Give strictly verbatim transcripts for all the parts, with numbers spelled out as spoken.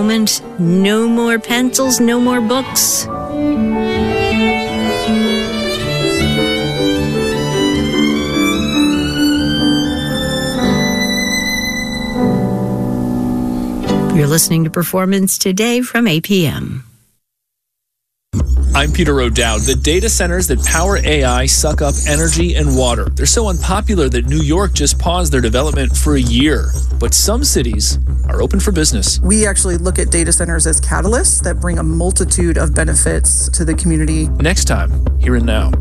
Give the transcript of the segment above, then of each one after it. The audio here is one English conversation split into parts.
moment. No more pencils, no more books. You're listening to Performance Today from A P M. I'm Peter O'Dowd. The data centers that power A I suck up energy and water. They're so unpopular that New York just paused their development for a year. But some cities are open for business. We actually look at data centers as catalysts that bring a multitude of benefits to the community. Next time, Here and Now.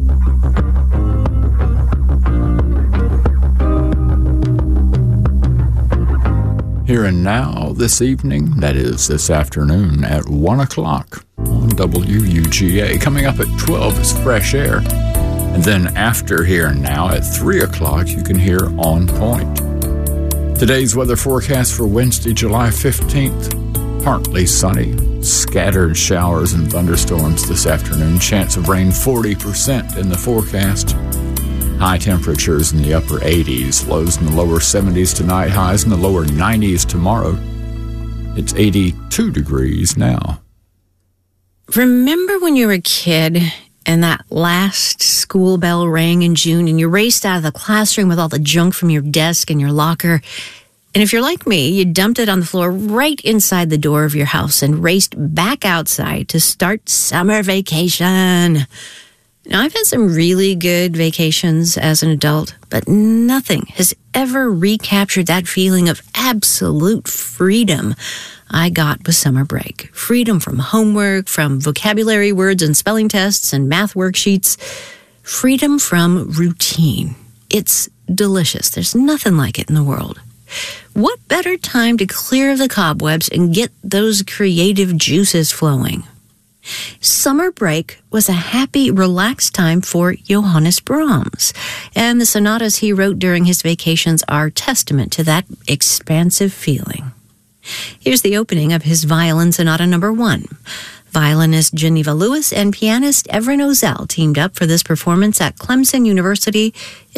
Here and Now this evening, that is this afternoon at one o'clock on W U G A. Coming up at twelve is Fresh Air. And then after Here and Now at three o'clock, you can hear On Point. Today's weather forecast for Wednesday, July fifteenth. Partly sunny, scattered showers and thunderstorms this afternoon. Chance of rain forty percent in the forecast. High temperatures in the upper eighties, lows in the lower seventies tonight, highs in the lower nineties tomorrow. It's eighty-two degrees now. Remember when you were a kid and that last school bell rang in June and you raced out of the classroom with all the junk from your desk and your locker? And if you're like me, you dumped it on the floor right inside the door of your house and raced back outside to start summer vacation. Now, I've had some really good vacations as an adult, but nothing has ever recaptured that feeling of absolute freedom I got with summer break. Freedom from homework, from vocabulary words and spelling tests and math worksheets. Freedom from routine. It's delicious. There's nothing like it in the world. What better time to clear the cobwebs and get those creative juices flowing? Summer break was a happy, relaxed time for Johannes Brahms, and the sonatas he wrote during his vacations are testament to that expansive feeling. Here's the opening of his Violin Sonata Number One. Violinist Geneva Lewis and pianist Evren Ozel teamed up for this performance at Clemson University